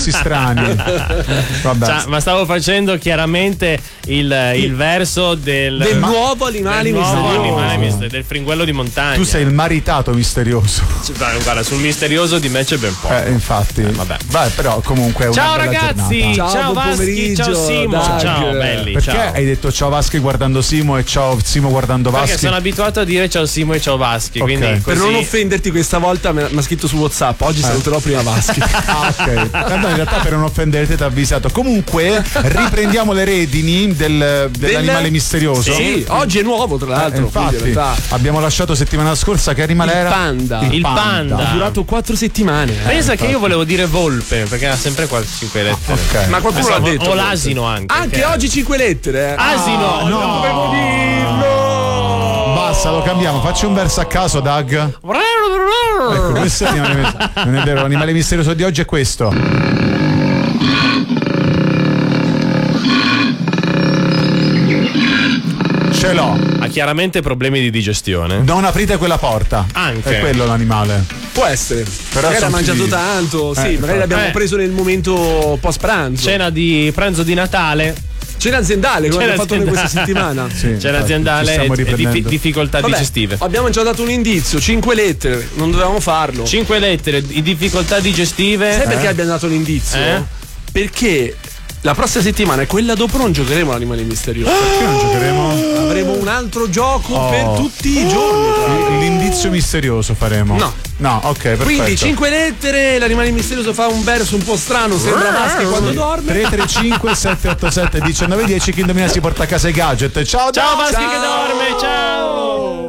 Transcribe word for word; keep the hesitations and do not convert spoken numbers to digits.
discorsi strani. Vabbè. Cioè, ma stavo facendo chiaramente il, il verso del, del nuovo animale del nuovo misterioso. animale mister- del fringuello di montagna. Tu sei il maritato misterioso. Cioè, guarda, sul misterioso di me c'è ben poco. Eh, infatti. Eh, vabbè. Vai, però comunque è una Ciao bella ragazzi, giornata. Ciao, ciao buon Vaschi, pomeriggio, ciao Simo, Doug. ciao belli, Perché ciao. hai detto ciao Vaschi guardando Simo e ciao Simo guardando Vaschi? Perché sono abituato a dire ciao Simo e ciao Vaschi, Ok. quindi Per Per così... non offenderti questa volta mi ha scritto su WhatsApp. Oggi saluterò prima Vaschi. Ah, ok. Tanto in realtà per non offenderti ti ho avvisato. Comunque riprendiamo le redini del, dell'animale Del- misterioso. Sì, oggi è nuovo tra Eh, l'altro. infatti, quindi in realtà abbiamo lasciato settimana scorsa che animale il era? panda. Il panda. Ha durato quattro settimane. eh. Pensa che io volevo dire volpe, perché ha sempre qua cinque lettere. Ok. Ma qualcuno l'ha Pensavo- detto. O l'asino anche. Anche che- oggi cinque lettere. eh. Asino, Ah, no. non dovevo dirlo. Basta, lo cambiamo. Facci un verso a caso, Doug. Ecco, questo è l'animale misterioso. Non è vero, l'animale misterioso di oggi è questo. Ce l'ho. Ha chiaramente problemi di digestione. Non aprite quella porta. Anche. È quello l'animale. Può essere. Però magari ha sono mangiato fighi. tanto. Sì, Eh, magari infatti. l'abbiamo Eh. preso nel momento post pranzo. Cena di pranzo di Natale. Cena aziendale, come Cena abbiamo fatto noi questa aziendale. settimana. Sì, Cena infatti, aziendale ci stiamo e riprendendo. dif- difficoltà Vabbè, digestive. abbiamo già dato un indizio, cinque lettere, non dovevamo farlo. Cinque lettere di difficoltà digestive. Sai perché abbiamo dato l'indizio? Eh? Perché la prossima settimana e quella dopo non giocheremo all'animale misterioso. Perché non giocheremo? Avremo un altro gioco Oh. per tutti i giorni. tra l'altro. L'indizio misterioso faremo. No. No, ok, perfetto. Quindi cinque lettere, l'animale misterioso fa un verso un po' strano, sembra Vaschi quando dorme. tre tre cinque sette otto sette uno nove uno zero. Chi indovina si porta a casa i gadget. Ciao, Ciao Doug. Vaschi che dorme, ciao.